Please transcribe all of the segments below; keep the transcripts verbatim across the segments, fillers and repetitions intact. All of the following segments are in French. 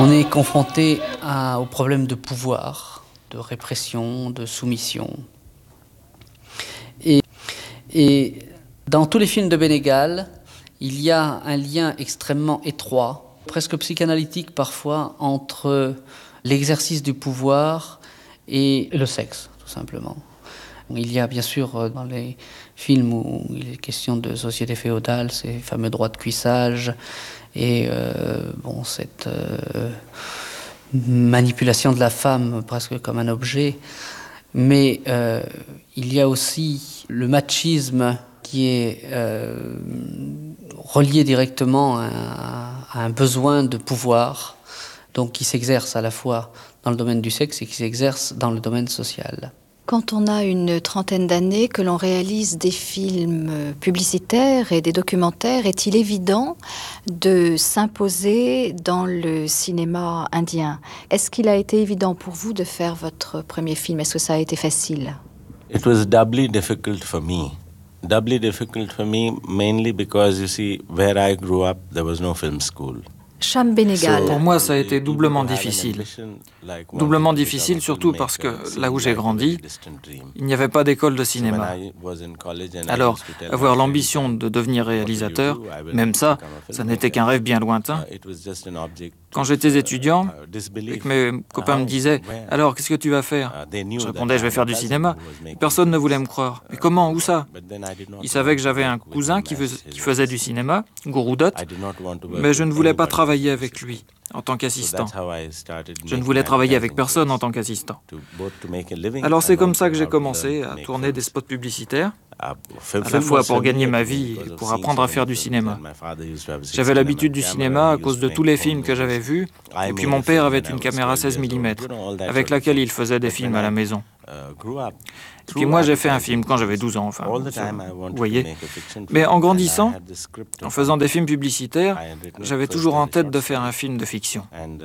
On est confronté à, au problème de pouvoir, de répression, de soumission. Et, et dans tous les films de Benegal, il y a un lien extrêmement étroit, presque psychanalytique parfois, entre l'exercice du pouvoir et le sexe, tout simplement. Il y a bien sûr dans les films où il est question de société féodale, ces fameux droits de cuissage et euh, bon, cette euh, manipulation de la femme presque comme un objet. Mais euh, il y a aussi le machisme qui est euh, relié directement à, à un besoin de pouvoir, donc qui s'exerce à la fois dans le domaine du sexe et qui s'exerce dans le domaine social. Quand on a une trentaine d'années, que l'on réalise des films publicitaires et des documentaires, est-il évident de s'imposer dans le cinéma indien? Est-ce qu'il a été évident pour vous de faire votre premier film? Est-ce que ça a été facile? It was doubly difficult for me. Doubly difficult for me mainly because, you see, where I grew up, there was no film school. Cham Benegal. Pour moi, ça a été doublement difficile. Doublement difficile surtout parce que, là où j'ai grandi, il n'y avait pas d'école de cinéma. Alors, avoir l'ambition de devenir réalisateur, même ça, ça n'était qu'un rêve bien lointain. Quand j'étais étudiant, et que mes copains me disaient « Alors, qu'est-ce que tu vas faire ?» Je répondais « Je vais faire du cinéma ». Personne ne voulait me croire. « Mais comment? Où ça ?» Ils savaient que j'avais un cousin qui, fais, qui faisait du cinéma, Guru Dutt, mais je ne voulais pas travailler avec lui en tant qu'assistant. Je ne voulais travailler avec personne en tant qu'assistant. Alors c'est comme ça que j'ai commencé à tourner des spots publicitaires, à la fois pour gagner ma vie et pour apprendre à faire du cinéma. J'avais l'habitude du cinéma à cause de tous les films que j'avais vus, et puis mon père avait une caméra seize millimètres, avec laquelle il faisait des films à la maison. Et puis moi j'ai fait un film quand j'avais douze ans, enfin, vous voyez. Mais en grandissant, en faisant des films publicitaires, j'avais toujours en tête de faire un film de fiction.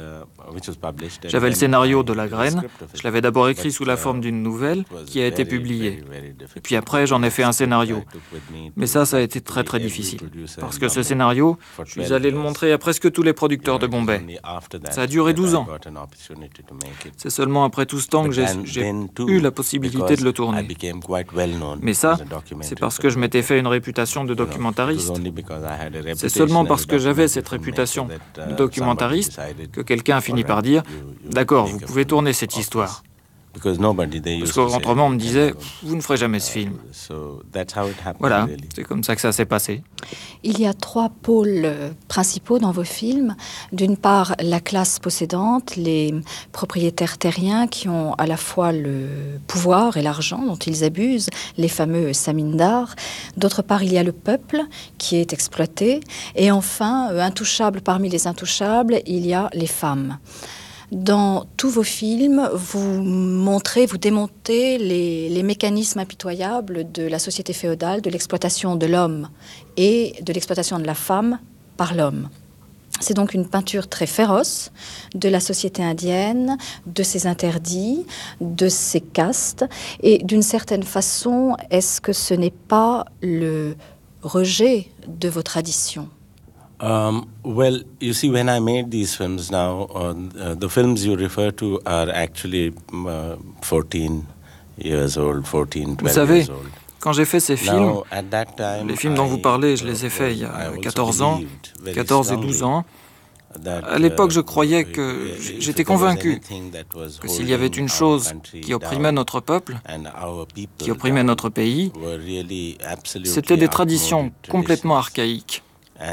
J'avais le scénario de La Graine, je l'avais d'abord écrit sous la forme d'une nouvelle qui a été publiée. Et puis après j'en ai fait un scénario. Mais ça, ça a été très très difficile. Parce que ce scénario, je suis allé le montrer à presque tous les producteurs de Bombay. Ça a duré douze ans. C'est seulement après tout ce temps que j'ai, j'ai eu la possibilité de le tourner. Mais ça, c'est parce que je m'étais fait une réputation de documentariste. C'est seulement parce que j'avais cette réputation de documentariste que quelqu'un a fini par dire « D'accord, vous pouvez tourner cette histoire ». Parce qu'autrement, on me disait « Vous ne ferez jamais ce film ». Voilà, c'est comme ça que ça s'est passé. Il y a trois pôles principaux dans vos films. D'une part, la classe possédante, les propriétaires terriens qui ont à la fois le pouvoir et l'argent dont ils abusent, les fameux samindars. D'autre part, il y a le peuple qui est exploité. Et enfin, intouchable parmi les intouchables, il y a les femmes. Dans tous vos films, vous montrez, vous démontez les, les mécanismes impitoyables de la société féodale, de l'exploitation de l'homme et de l'exploitation de la femme par l'homme. C'est donc une peinture très féroce de la société indienne, de ses interdits, de ses castes. Et d'une certaine façon, est-ce que ce n'est pas le rejet de vos traditions ? Um, well, you see, when I made these films now, uh, uh, the films you refer to are actually uh, fourteen years old, fourteen, twelve Vous savez, years old. Quand j'ai fait ces films, Now, at that time, les films dont vous parlez, je les ai faits il y a quatorze ans, quatorze et douze ans. À l'époque, je croyais que j'étais convaincu que s'il y avait une chose qui opprimait notre peuple, qui opprimait notre pays, c'était des traditions complètement archaïques. Et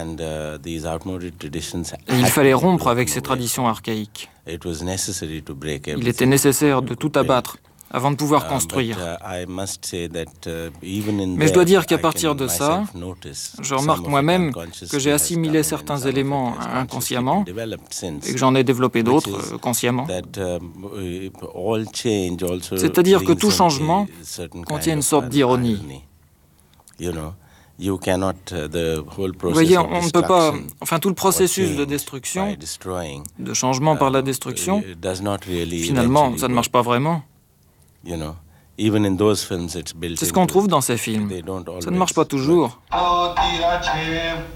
il fallait rompre avec ces traditions archaïques. Il était nécessaire de tout abattre avant de pouvoir construire. Mais je dois dire qu'à partir de ça, je remarque moi-même que j'ai assimilé certains éléments inconsciemment et que j'en ai développé d'autres consciemment. C'est-à-dire que tout changement contient une sorte d'ironie. Vous voyez, on ne peut pas... Enfin, tout le processus de destruction, de changement par la destruction, finalement, ça ne marche pas vraiment. C'est ce qu'on trouve dans ces films. Ça ne marche pas toujours.